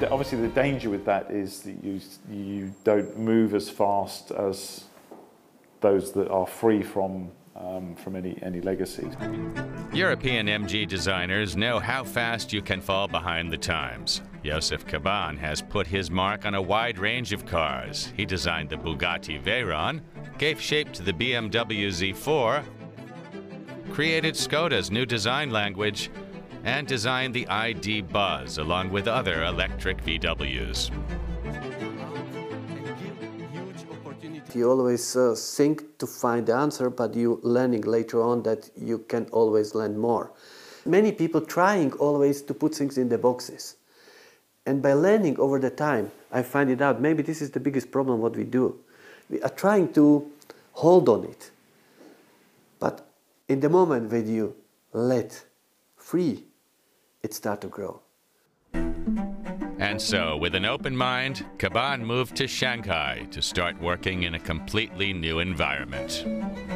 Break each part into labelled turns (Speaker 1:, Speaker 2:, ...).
Speaker 1: obviously the danger with that is that you don't move as fast as those that are free from any legacy.
Speaker 2: European MG designers know how fast you can fall behind the times. Joseph Caban has put his mark on a wide range of cars. He designed the Bugatti Veyron, gave shape to the BMW Z4, created Škoda's new design language, and designed the ID Buzz along with other electric VWs.
Speaker 3: You always think to find the answer, but you're learning later on that you can always learn more. Many people trying always to put things in the boxes. And by learning over the time, I find it out, maybe this is the biggest problem what we do. We are trying to hold on it. But in the moment when you let free, it starts to grow.
Speaker 2: And so, with an open mind, Caban moved to Shanghai to start working in a completely new environment.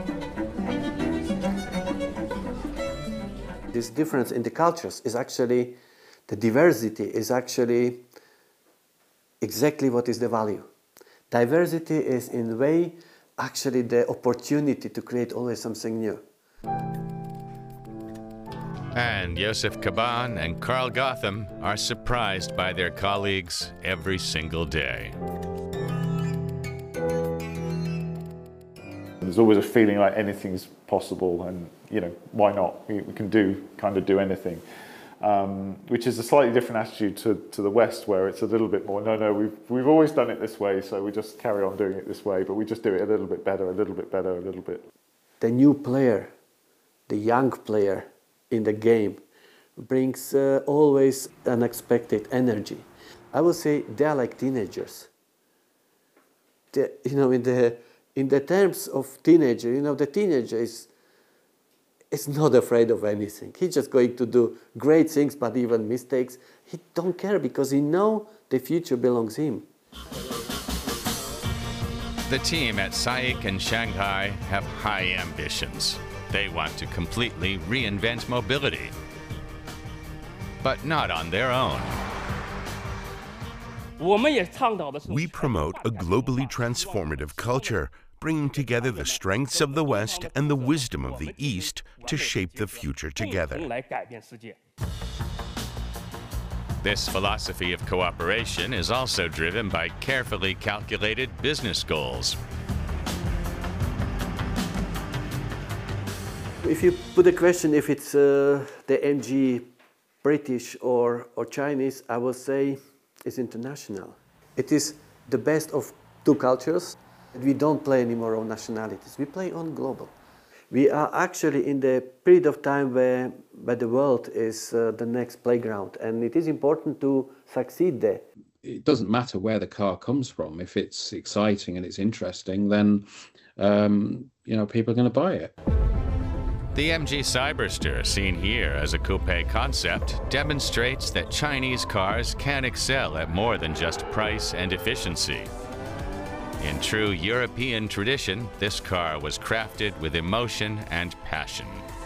Speaker 3: This difference in the cultures is actually, the diversity is actually exactly what is the value. Diversity is in a way actually the opportunity to create always something new.
Speaker 2: And Joseph Caban and Carl Gotham are surprised by their colleagues every single day.
Speaker 1: There's always a feeling like anything's possible, and why not? We can kind of do anything, which is a slightly different attitude to the West, where it's a little bit more, no, we've always done it this way, so we just carry on doing it this way, but we just do it a little bit better, a little bit better, a little bit.
Speaker 3: The new player, the young player in the game brings always unexpected energy. I would say they are like teenagers. In the terms of teenager, the teenager is not afraid of anything. He's just going to do great things, but even mistakes, he don't care because he knows the future belongs to him.
Speaker 2: The team at SAIC and Shanghai have high ambitions. They want to completely reinvent mobility, but not on their own.
Speaker 4: We promote a globally transformative culture, bringing together the strengths of the West and the wisdom of the East to shape the future together.
Speaker 2: This philosophy of cooperation is also driven by carefully calculated business goals.
Speaker 3: If you put the question if it's the MG British or Chinese, I would say it's international. It is the best of two cultures. We don't play anymore on nationalities, we play on global. We are actually in the period of time where the world is the next playground, and it is important to succeed there.
Speaker 5: It doesn't matter where the car comes from. If it's exciting and it's interesting, then people are going to buy it.
Speaker 2: The MG Cyberster, seen here as a coupe concept, demonstrates that Chinese cars can excel at more than just price and efficiency. In true European tradition, this car was crafted with emotion and passion.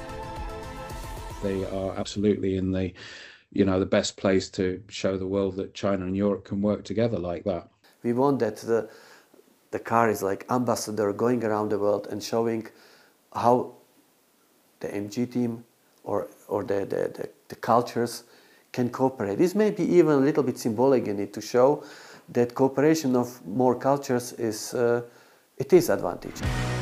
Speaker 5: They are absolutely in the best place to show the world that China and Europe can work together like that.
Speaker 3: We want that the car is like ambassador going around the world and showing how the MG team or the cultures can cooperate. This may be even a little bit symbolic in it to show that cooperation of more cultures is advantage.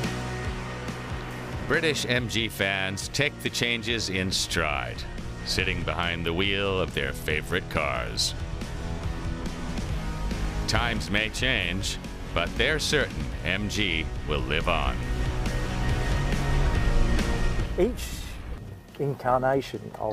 Speaker 2: British MG fans take the changes in stride, sitting behind the wheel of their favorite cars. Times may change, but they're certain MG will live on.
Speaker 6: Each incarnation of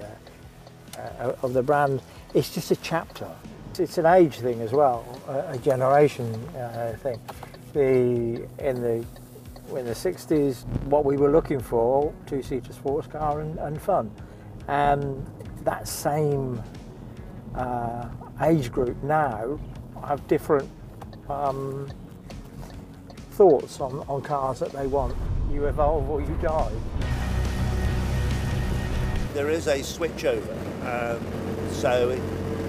Speaker 6: the brand is just a chapter. It's an age thing as well, a generation thing. In the 60s, what we were looking for, two-seater sports car and fun. And that same age group now have different thoughts on cars that they want. You evolve or you die.
Speaker 7: There is a switch over, so